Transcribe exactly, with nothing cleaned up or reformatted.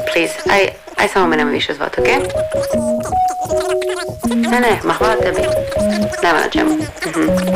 please. Aj, aj samo me nemoj više zvati, okej? Okay? Ne, ne, ma hvala tebi. Nema na čemu. Mhm.